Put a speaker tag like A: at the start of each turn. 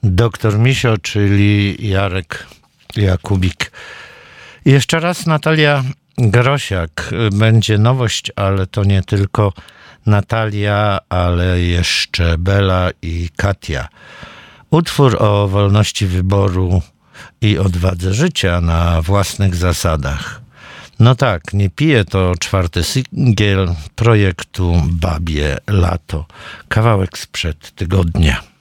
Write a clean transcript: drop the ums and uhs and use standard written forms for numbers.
A: Doktor Misio, czyli Jarek Jakubik. I jeszcze raz Natalia Grosiak. Będzie nowość, ale to nie tylko Natalia, ale jeszcze Bela i Katia. Utwór o wolności wyboru i odwadze życia na własnych zasadach. No tak, Nie piję to czwarty singiel projektu Babie Lato. Kawałek sprzed tygodnia.